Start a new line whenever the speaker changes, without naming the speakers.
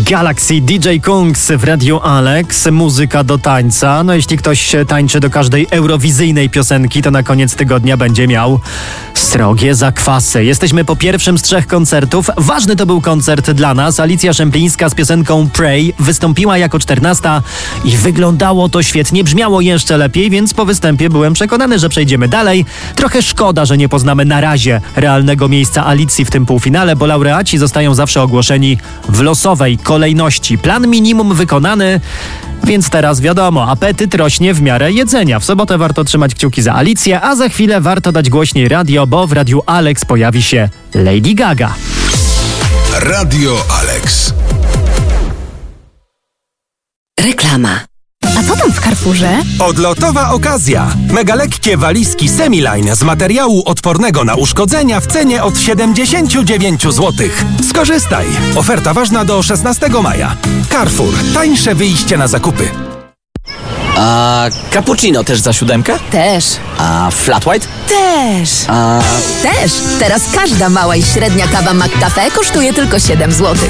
Galaxy, DJ Kungs w Radiu Alex, muzyka do tańca. No jeśli ktoś tańczy do każdej eurowizyjnej piosenki, to na koniec tygodnia będzie miał srogie zakwasy. Jesteśmy po pierwszym z 3 koncertów. Ważny to był koncert dla nas. Alicja Szemplińska z piosenką Pray wystąpiła jako 14 i wyglądało to świetnie. Brzmiało jeszcze lepiej, więc po występie byłem przekonany, że przejdziemy dalej. Trochę szkoda, że nie poznamy na razie realnego miejsca Alicji w tym półfinale, bo laureaci zostają zawsze ogłoszeni w losowej kolejności. Plan minimum wykonany, więc teraz wiadomo, apetyt rośnie w miarę jedzenia. W sobotę warto trzymać kciuki za Alicję, a za chwilę warto dać głośniej radio, bo w Radiu Alex pojawi się Lady Gaga.
Radio Alex.
Reklama. A co tam w Carrefourze?
Odlotowa okazja. Mega lekkie walizki Semiline z materiału odpornego na uszkodzenia w cenie od 79 zł. Skorzystaj. Oferta ważna do 16 maja. Carrefour. Tańsze wyjście na zakupy.
A cappuccino też za 7?
Też.
A flat white?
Też.
A
Też. Teraz każda mała i średnia kawa McCafe kosztuje tylko 7 zł.